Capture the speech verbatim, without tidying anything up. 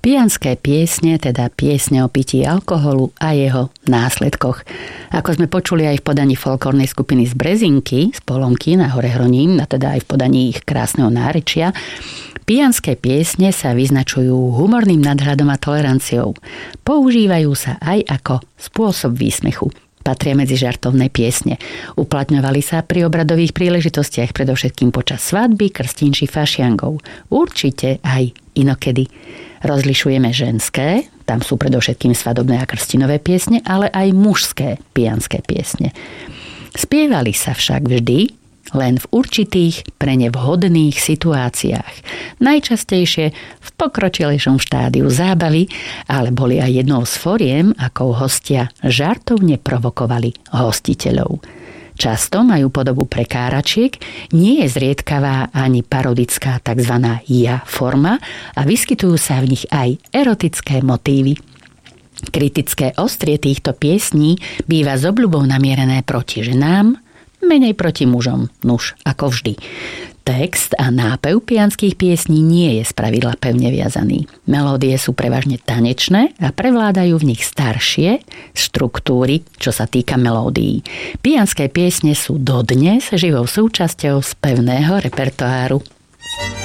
Pijanské piesne, teda piesne o pití alkoholu a jeho následkoch. Ako sme počuli aj v podaní folklórnej skupiny z Brezinky, z Polomky na Hore Hroním, a teda aj v podaní ich krásneho nárečia, pijanské piesne sa vyznačujú humorným nadhľadom a toleranciou. Používajú sa aj ako spôsob výsmechu. Patria medzi žartovné piesne. Uplatňovali sa pri obradových príležitostiach, predovšetkým počas svadby, krstín či fašiangov. Určite aj inokedy. Rozlišujeme ženské, tam sú predovšetkým svadobné a krstinové piesne, ale aj mužské pijanské piesne. Spievali sa však vždy len v určitých pre ne vhodných situáciách. Najčastejšie v pokročilejšom štádiu zábavy, ale boli aj jednou z foriem, ako hostia žartovne provokovali hostiteľov. Často majú podobu prekáračiek, nie je zriedkavá ani parodická tzv. ja forma a vyskytujú sa v nich aj erotické motívy. Kritické ostrie týchto piesní býva s obľubou namierené proti ženám, menej proti mužom, nuž, ako vždy. Text a nápev pijanských piesní nie je spravidla pevne viazaný. Melódie sú prevažne tanečné a prevládajú v nich staršie štruktúry, čo sa týka melódií. Pijanské piesne sú dodnes živou súčasťou spevného repertoáru.